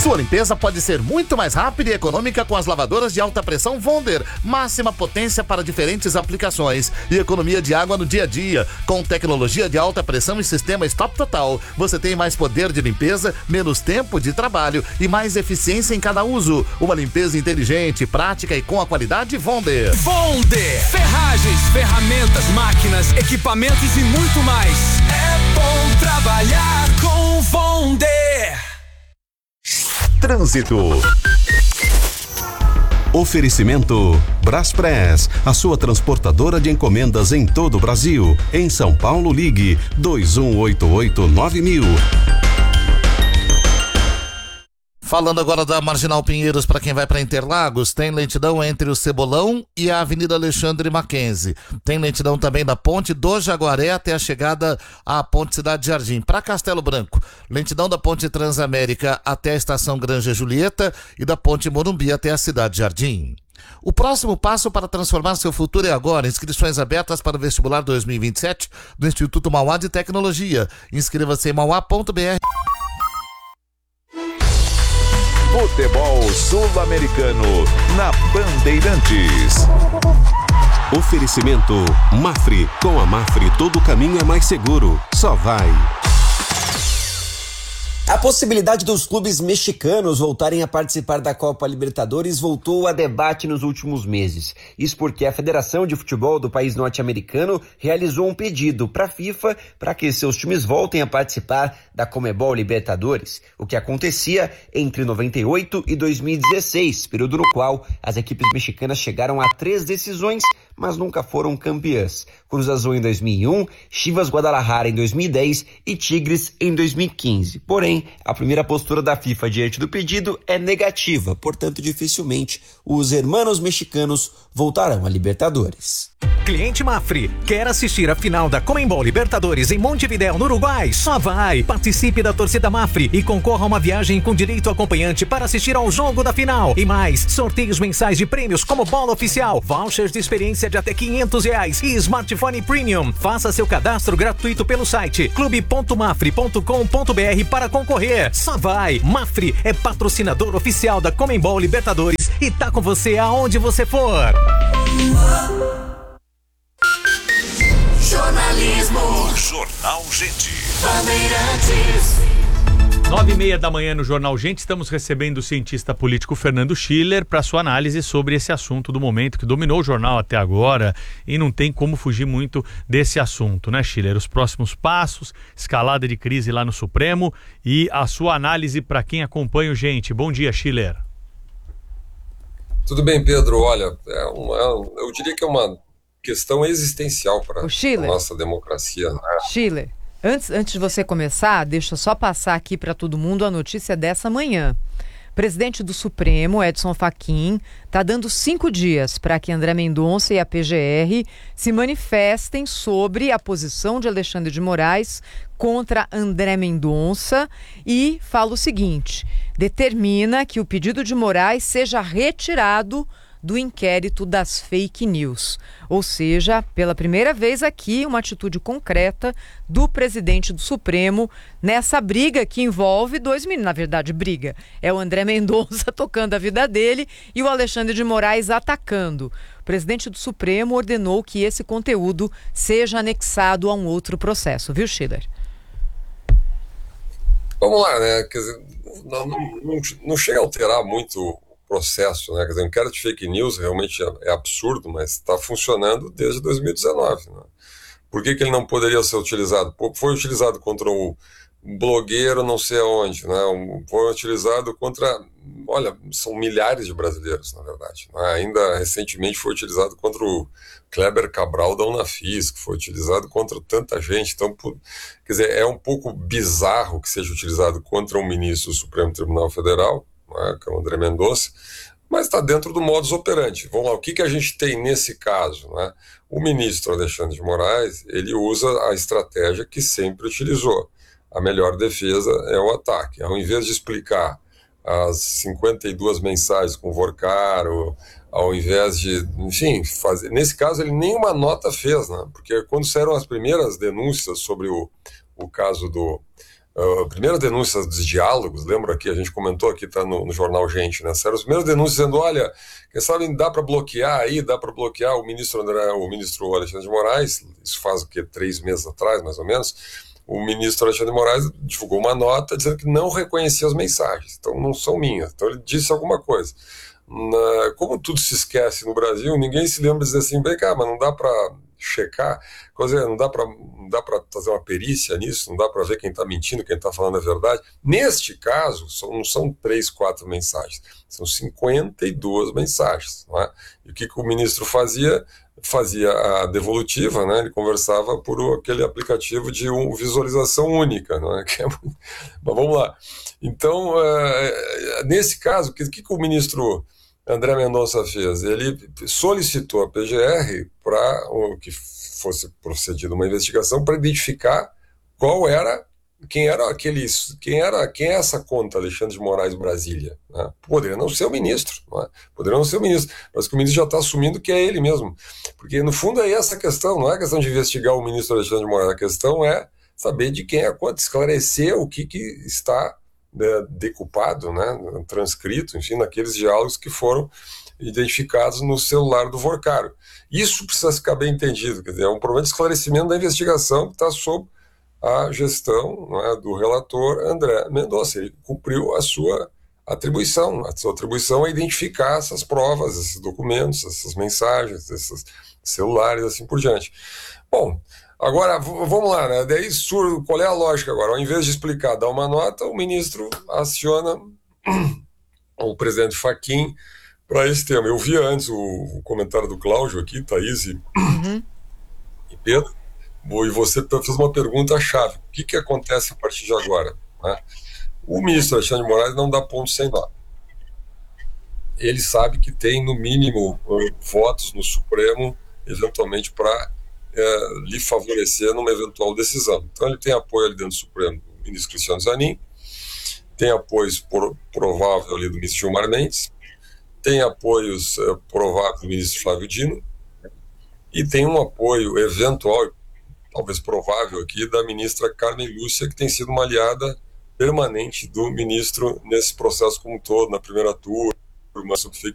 Sua limpeza pode ser muito mais rápida e econômica com as lavadoras de alta pressão Wonder. Máxima potência para diferentes aplicações e economia de água no dia a dia. Com tecnologia de alta pressão e sistema Stop Total, você tem mais poder de limpeza, menos tempo de trabalho e mais eficiência em cada uso. Uma limpeza inteligente, prática e com a qualidade Wonder. Wonder! Ferragens, ferramentas, máquinas, equipamentos e muito mais. É bom trabalhar com Wonder. Trânsito. Oferecimento Braspress, a sua transportadora de encomendas em todo o Brasil. Em São Paulo, ligue 2188-9000. Falando agora da Marginal Pinheiros, para quem vai para Interlagos, tem lentidão entre o Cebolão e a Avenida Alexandre Mackenzie. Tem lentidão também da Ponte do Jaguaré até a chegada à Ponte Cidade Jardim. Para Castelo Branco, lentidão da Ponte Transamérica até a Estação Granja Julieta e da Ponte Morumbi até a Cidade Jardim. O próximo passo para transformar seu futuro é agora. Inscrições abertas para o vestibular 2027 do Instituto Mauá de Tecnologia. Inscreva-se em mauá.br. Futebol Sul-Americano na Bandeirantes. Oferecimento Mafre. Com a Mafre todo caminho é mais seguro. Só vai. A possibilidade dos clubes mexicanos voltarem a participar da Copa Libertadores voltou a debate nos últimos meses. Isso porque a Federação de Futebol do país norte-americano realizou um pedido para a FIFA para que seus times voltem a participar da Conmebol Libertadores, o que acontecia entre 98 e 2016, período no qual as equipes mexicanas chegaram a 3 decisões, mas nunca foram campeãs. Cruz Azul em 2001, Chivas Guadalajara em 2010 e Tigres em 2015. Porém, a primeira postura da FIFA diante do pedido é negativa, portanto, dificilmente os hermanos mexicanos voltarão à Libertadores. Cliente Mafre, quer assistir a final da Conmebol Libertadores em Montevidéu, no Uruguai? Só vai! Participe da torcida Mafre e concorra a uma viagem com direito acompanhante para assistir ao jogo da final. E mais, sorteios mensais de prêmios como bola oficial, vouchers de experiência de até R$500 e smartphone premium. Faça seu cadastro gratuito pelo site clube.mafre.com.br para concorrer. Só vai! Mafre é patrocinador oficial da Conmebol Libertadores e tá com você aonde você for. Jornalismo. Jornal Gente. Bandeirantes. 9h30 da manhã no Jornal Gente, estamos recebendo o cientista político Fernando Schiller para sua análise sobre esse assunto do momento que dominou o jornal até agora e não tem como fugir muito desse assunto, né, Schiller? Os próximos passos, escalada de crise lá no Supremo e a sua análise para quem acompanha o Gente. Bom dia, Schiller. Tudo bem, Pedro. Olha, eu diria que é uma questão existencial para a nossa democracia. Né? Schiller, antes de você começar, deixa eu só passar aqui para todo mundo a notícia dessa manhã. Presidente do Supremo, Edson Fachin, está dando 5 dias para que André Mendonça e a PGR se manifestem sobre a posição de Alexandre de Moraes contra André Mendonça e fala o seguinte: determina que o pedido de Moraes seja retirado do inquérito das fake news. Ou seja, pela primeira vez aqui, uma atitude concreta do presidente do Supremo nessa briga que envolve dois meninos. Na verdade, briga. É o André Mendonça tocando a vida dele e o Alexandre de Moraes atacando. O presidente do Supremo ordenou que esse conteúdo seja anexado a um outro processo. Viu, Schiller? Vamos lá, né? Quer dizer, não chega a alterar muito o processo, né? Quer dizer, o inquérito de fake news realmente é absurdo, mas está funcionando desde 2019. Né? Por que ele não poderia ser utilizado? Foi utilizado contra um blogueiro não sei aonde, né? Foi utilizado contra, olha, são milhares de brasileiros, na verdade. Né? Ainda recentemente foi utilizado contra o Kleber Cabral da Unafis, que foi utilizado contra tanta gente. Então, quer dizer, é um pouco bizarro que seja utilizado contra um ministro do Supremo Tribunal Federal, né, que é o André Mendonça, mas está dentro do modus operandi. Vamos lá, o que a gente tem nesse caso? Né? O ministro Alexandre de Moraes, ele usa a estratégia que sempre utilizou. A melhor defesa é o ataque. Ao invés de explicar as 52 mensagens com o Vorcar, ao invés de, enfim, fazer... Nesse caso, ele nenhuma nota fez, né? Porque quando saíram as primeiras denúncias sobre o caso A primeira denúncia dos diálogos, lembra que a gente comentou aqui, tá no jornal Gente, né? Saíram as primeiras denúncias dizendo, olha, quem sabe dá para bloquear o ministro Alexandre de Moraes, isso faz o quê? 3 meses atrás, mais ou menos, o ministro Alexandre de Moraes divulgou uma nota dizendo que não reconhecia as mensagens, então não são minhas, então ele disse alguma coisa. Como tudo se esquece no Brasil, ninguém se lembra de dizer assim, vem cá, mas não dá para checar, não dá para fazer uma perícia nisso, não dá para ver quem está mentindo, quem está falando a verdade. Neste caso, não são 3, 4 mensagens, são 52 mensagens. Não é? E o que o ministro fazia a devolutiva, né? Ele conversava por aquele aplicativo de visualização única. Não é? Mas vamos lá. Então, nesse caso, o que o ministro André Mendonça fez? Ele solicitou a PGR para que fosse procedida uma investigação para identificar quem é essa conta Alexandre de Moraes Brasília. Né? Poderia não ser o ministro, mas que o ministro já está assumindo que é ele mesmo. Porque, no fundo, é essa a questão, não é a questão de investigar o ministro Alexandre de Moraes, a questão é saber de quem é a conta, esclarecer o que está decupado, né, transcrito, enfim, naqueles diálogos que foram identificados no celular do Vorcaro. Isso precisa ficar bem entendido, quer dizer, é um problema de esclarecimento da investigação que está sob a gestão, não é, do relator André Mendonça. Ele cumpriu a sua atribuição. A sua atribuição é identificar essas provas, esses documentos, essas mensagens, esses celulares, assim por diante. Bom, agora, vamos lá, né? Daí, qual é a lógica agora? Ao invés de explicar, dar uma nota, o ministro aciona o presidente Fachin para esse tema. Eu vi antes o comentário do Cláudio aqui, Thaís e Pedro, e você fez uma pergunta-chave. O que acontece a partir de agora? Né? O ministro Alexandre de Moraes não dá ponto sem nó. Ele sabe que tem, no mínimo, votos no Supremo, eventualmente, para lhe favorecer numa eventual decisão. Então ele tem apoio ali dentro do Supremo do ministro Cristiano Zanin, tem apoios provável ali do ministro Gilmar Mendes, tem apoios prováveis do ministro Flávio Dino, e tem um apoio eventual, talvez provável aqui, da ministra Carmen Lúcia, que tem sido uma aliada permanente do ministro nesse processo como um todo, na primeira turma, sobre fake